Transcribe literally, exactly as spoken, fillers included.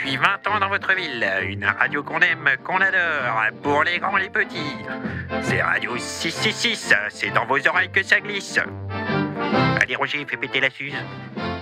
depuis vingt ans dans votre ville. Une radio qu'on aime, qu'on adore, pour les grands, les petits. C'est Radio six cent soixante-six, c'est dans vos oreilles que ça glisse. Allez Roger, fais péter la suze.